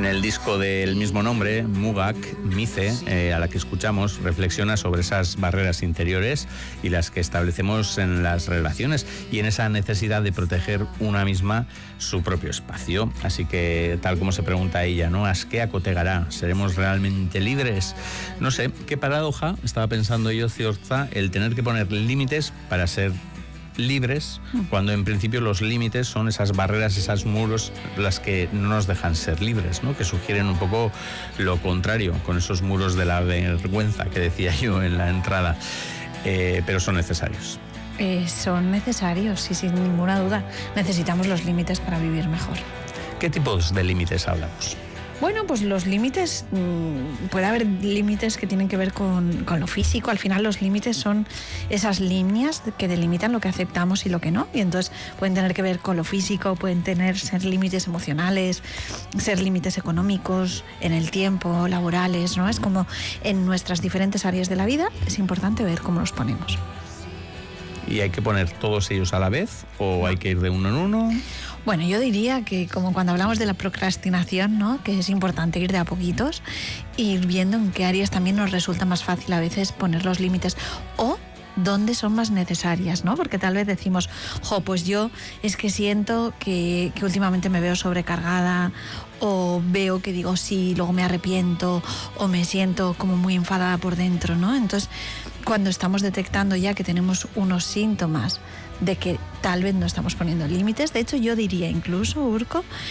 En el disco del mismo nombre, Mugak, Mice, a la que escuchamos, reflexiona sobre esas barreras interiores y las que establecemos en las relaciones y en esa necesidad de proteger una misma su propio espacio. Así que, tal como se pregunta ella, ¿no? ¿Asquea cotegará? ¿Seremos realmente libres? No sé, qué paradoja, estaba pensando yo, Ciorza, el tener que poner límites para ser libres, cuando en principio los límites son esas barreras, esos muros, las que no nos dejan ser libres, ¿no? Que sugieren un poco lo contrario, con esos muros de la vergüenza que decía yo en la entrada, pero son necesarios. Son necesarios, y sin ninguna duda necesitamos los límites para vivir mejor. ¿Qué tipos de límites hablamos? Bueno, pues los límites, puede haber límites que tienen que ver con lo físico. Al final los límites son esas líneas que delimitan lo que aceptamos y lo que no. Y entonces pueden tener que ver con lo físico, pueden ser límites emocionales, ser límites económicos, en el tiempo, laborales, ¿no? Es como en nuestras diferentes áreas de la vida es importante ver cómo los ponemos. ¿Y hay que poner todos ellos a la vez o hay que ir de uno en uno? Bueno, yo diría que como cuando hablamos de la procrastinación, ¿no? Que es importante ir de a poquitos, ir viendo en qué áreas también nos resulta más fácil a veces poner los límites o dónde son más necesarias, ¿no? Porque tal vez decimos, pues yo es que siento que últimamente me veo sobrecargada, o veo que digo sí, luego me arrepiento, o me siento como muy enfadada por dentro, ¿no? Entonces, cuando estamos detectando ya que tenemos unos síntomas de que tal vez no estamos poniendo límites, de hecho yo diría incluso, Urco,